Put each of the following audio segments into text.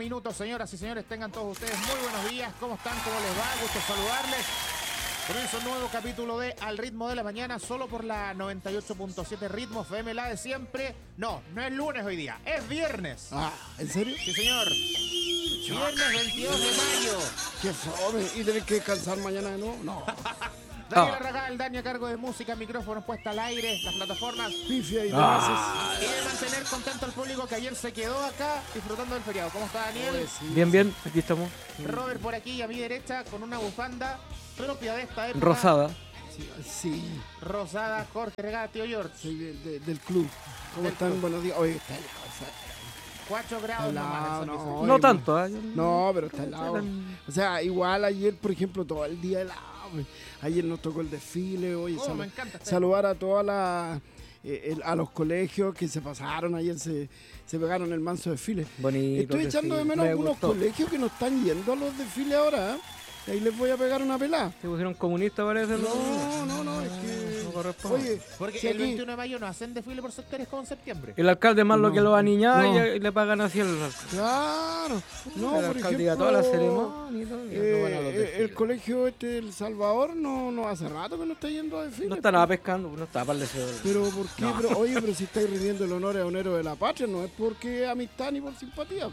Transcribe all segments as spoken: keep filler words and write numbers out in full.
minutos, señoras y señores, tengan todos ustedes muy buenos días. ¿Cómo están? ¿Cómo les va? Gusto saludarles. Comienza un nuevo capítulo de Al Ritmo de la Mañana, solo por la noventa y ocho punto siete Ritmo F M, la de siempre. No, no es lunes hoy día, es viernes. Ah, ¿en serio? Sí, señor. Viernes veintidós de mayo. Qué fome. ¿Y tenés que descansar mañana de nuevo? No. Daniel Arragal, Dani a cargo de música, micrófonos puesta al aire, las plataformas. Pifia y Ah. Y de mantener contento al público que ayer se quedó acá disfrutando del feriado. ¿Cómo está Daniel? Pues sí. Bien, bien, aquí estamos. Robert por aquí a mi derecha con una bufanda propia de esta época. Rosada. Sí, sí. Rosada, Jorge Regada, tío George. Soy de- de- del club. ¿Cómo Del están? club. Buenos días. Oye, está helado. está- cuatro grados Helado, nomás. no. eso Oye, No bueno. tanto, ¿eh? No, pero está helado. O sea, igual ayer, por ejemplo, todo el día helado. Ayer nos tocó el desfile. Oye, Oh, salu- me encanta este- saludar a todas las... eh, el- a los colegios que se pasaron ayer, se, se pegaron el manso desfile. Bonito. Estoy que echando sí, de menos me algunos gustó. colegios que no están yendo a los desfiles ahora. ¿eh? Ahí les voy a pegar una pelada. Se pusieron comunistas, parece. No, no, no, es que... No corresponde. Oye, Porque si el aquí- veintiuno de mayo no hacen desfile por sectores como en septiembre. El alcalde más lo No, que lo aniñaba no. y, y le pagan así al alcalde. Claro, no, el por alcalde ejemplo, a toda la ceremonia y todo, y eh, no van a los eh, desfiles. el colegio este del Salvador no, no hace rato que no está yendo a desfiles. No está nada pescando, no está para el deseo. Pero ¿por qué? Pero, oye, pero si estáis rindiendo el honor a un héroe de la patria, no es porque amistad ni por simpatía.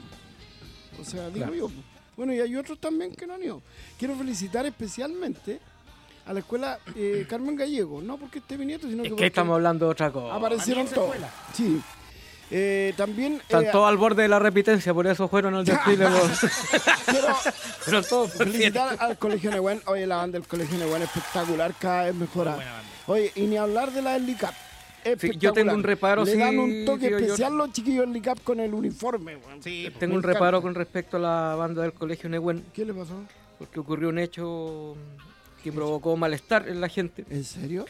O sea, digo Claro. yo. Bueno, y hay otros también que no han ido. Quiero felicitar especialmente a la escuela eh, Carmen Gallego, no porque esté mi nieto, sino Es que que porque estamos hablando de otra cosa. aparecieron ¿A esa todos. escuela? Sí. Eh, también Están eh, todos al borde de la repitencia, por eso fueron al desfile. los- quiero Pero todos por felicitar al Colegio Nehuen. Oye, la banda del Colegio Nehuen espectacular, cada vez mejora. Muy buena banda. Oye, y ni hablar de la del LICAP. Espectacular. yo tengo un reparo, Le sí, dan un toque tío, yo- especial los chiquillos del LICAP con el uniforme. weón. Sí, Tengo Me un reparo encanta. con respecto a la banda del colegio Nehuen, ¿Qué le pasó? porque ocurrió un hecho que provocó malestar en la gente. ¿En serio?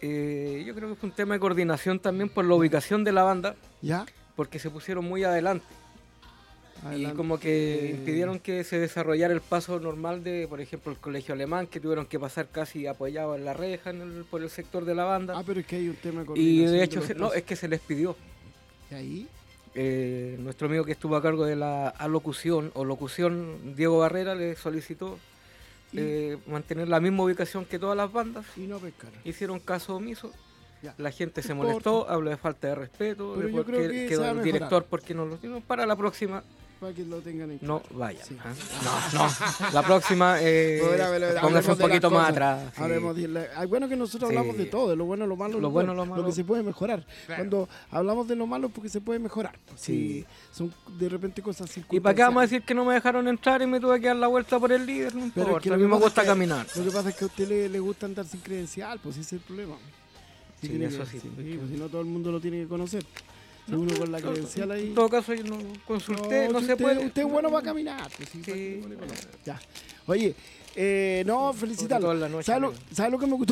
Eh, yo creo que fue un tema de coordinación también por la ubicación de la banda, ¿Ya? porque se pusieron muy adelante Adelante. y como que Eh, impidieron que se desarrollara el paso normal de, por ejemplo, el colegio alemán, que tuvieron que pasar casi apoyados en la reja en el- por el sector de la banda. Ah, pero es que hay un tema de Y coordinación de hecho, los se- no, pasos. es que se les pidió. ¿Y ahí? Eh, nuestro amigo que estuvo a cargo de la alocución o locución, Diego Barrera, le solicitó ¿Y? eh, mantener la misma ubicación que todas las bandas. Y no pescaron. Hicieron caso omiso. Ya. La gente se No molestó, habló de falta de respeto, Pero de yo por creo qué que quedó se va a el mejorar. director porque no lo tiene. Para la próxima, Para que lo tengan en no claro. vayan. Sí. ¿ah? No, no. La próxima, eh, Bueno, a ver, hablemos póngase un de las poquito más cosas. atrás. sí. Hablemos de la- Ay, bueno que nosotros Sí. hablamos de todo, de lo bueno, lo malo, Lo bueno, lo malo. que se puede mejorar. Claro. Cuando hablamos de lo malo es porque se puede mejorar. Sí. Sí. Son de repente cosas ¿Y para qué vamos a circunstanciales. decir que no me dejaron entrar y me tuve que dar la vuelta por el líder? No Pero es importa, que a lo mí que me pasa gusta es que- caminar. Lo que pasa es que a usted le, le gusta andar sin credencial, pues ese es el problema. Sí, tiene eso que- sí, pues, pues, si no todo el mundo lo tiene que conocer. Si uno con la credencial ahí... En todo caso, yo no consulté, no, si se usted, puede. Usted es bueno para caminar. Pues, sí, Sí. para que no le conozca. Ya. Oye, eh, no, felicitarlo. todo en la noche, ¿Sabe lo, amigo. sabe lo que me gustó?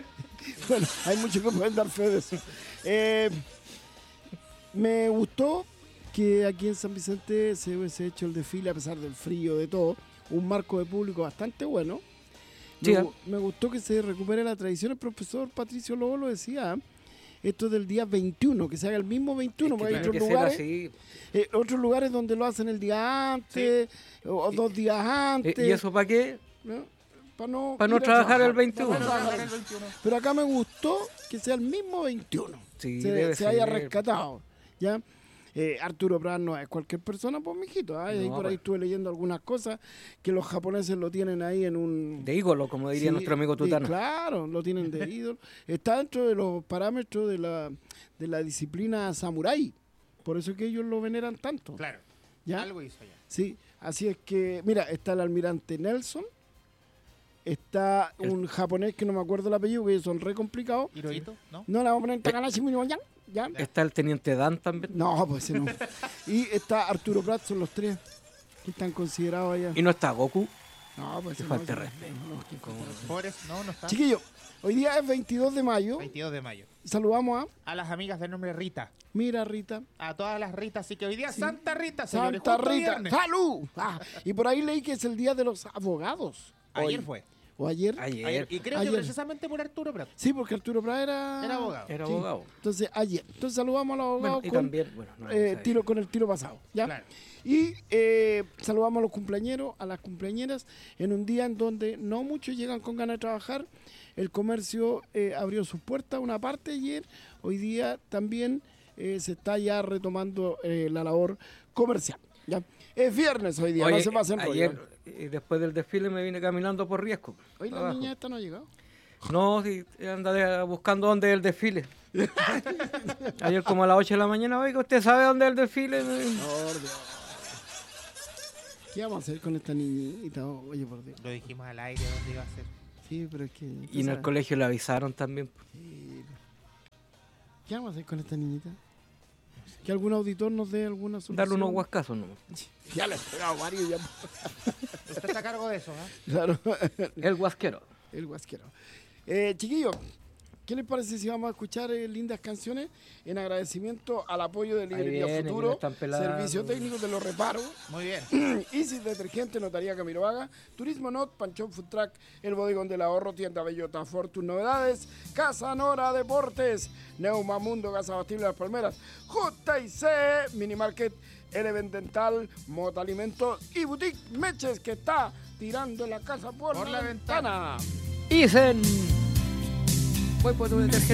Bueno, hay muchos que pueden dar fe de eso. Eh, me gustó que aquí en San Vicente se hubiese hecho el desfile, a pesar del frío, de todo, un marco de público bastante bueno. Sí, Me, ¿eh? gu- me gustó que se recupere la tradición. El profesor Patricio Lobo lo decía, esto del día veintiuno, que se haga el mismo veintiuno, Es que porque hay tiene otros que ser lugares, así. eh, otros lugares donde lo hacen el día antes, o, o dos días antes. Eh, ¿Y eso para qué? ¿no? Para no, Pa' no ir a trabajar el trabajar. veintiuno. Pa' no trabajar el veintiuno. Pero acá me gustó que sea el mismo veintiuno. Sí, se debe se haya ser. rescatado. ¿Ya? Eh, Arturo Prat no es cualquier persona, pues mijito. ¿ah? Y No, por ahí pues. estuve leyendo algunas cosas que los japoneses lo tienen ahí en un... De ígolo, como diría Sí, nuestro amigo de- Tutano. claro, lo tienen de ídolo. Está dentro de los parámetros de la, de la disciplina samurái. Por eso es que ellos lo veneran tanto. Claro. ¿Ya? Algo hizo ya. Sí, así es que, mira, está el almirante Nelson, está El- un japonés que no me acuerdo el apellido, que son re complicados. ¿Hirohito? ¿No? No, le vamos a poner Takanashi Miyoyan, ¿ya? Está el teniente Dan también. No, pues ese no. Y está Arturo Prat, son los tres que están considerados allá. Y no está Goku. No, pues Qué ese falta no, de ese no, respeto. no, no, qué falta de respeto. Forest, no, no está. Chiquillo, hoy día es veintidós de mayo. veintidós de mayo. Saludamos a, A las amigas de nombre Rita. mira Rita, A todas las Ritas. Así que hoy día Sí. Santa Rita, señores. Santa justo Rita, viernes. ¡salud! Ah, y por ahí leí que es el día de los abogados. Ayer Hoy. fue. ¿O ayer? Ayer. Ayer. Y creo Ayer. que precisamente por Arturo Prat. Sí, porque Arturo Prat era... Era abogado. Era Sí. abogado. Entonces, ayer. Entonces saludamos a los Bueno, abogados y con, también, bueno, no, eh, sabía. tiro, con el tiro pasado. ¿ya? Claro. Y eh, saludamos a los cumpleañeros, a las cumpleañeras, en un día en donde no muchos llegan con ganas de trabajar. El comercio eh, abrió sus puertas una parte ayer. Hoy día también eh, se está ya retomando eh, la labor comercial. ¿ya? Es viernes hoy día, Oye, no se pasen rollo. ayer, y después del desfile me vine caminando por Riesco. Hoy la abajo. niña esta no ha llegado. No, sí, anda de- buscando dónde es el desfile. Ayer como a las ocho de la mañana, oiga, ¿usted sabe dónde es el desfile? Por Dios. ¿Qué vamos a hacer con esta niñita? Oye, por Dios. Lo dijimos al aire dónde iba a ser. Sí, pero es que... Y en usted el sabe. colegio le avisaron también. Sí. ¿Qué vamos a hacer con esta niñita? Que algún auditor nos dé alguna solución. Darle unos huascazos, ¿no? Ya le he pegado varios ya. Usted está a cargo de eso, ¿ah? Claro, El huasquero. el guasquero. Eh, chiquillos, ¿qué les parece si vamos a escuchar eh, lindas canciones en agradecimiento al apoyo de Librería viene, que Futuro, me están pelando. Servicio Técnico de los Reparos, Muy bien. Isis Detergente, Notaría Camiroaga, Turismo Not, Panchón Food Truck, El Bodegón del Ahorro, Tienda Bellota Fortune Novedades, Casa Nora Deportes, Neuma Mundo, Gas Abastible Las Palmeras, J y C, Minimarket, Eleven Dental, Mota Alimentos y Boutique Meches, que está tirando la casa por, Por la, la ventana. Isen. Voy por tu detergente.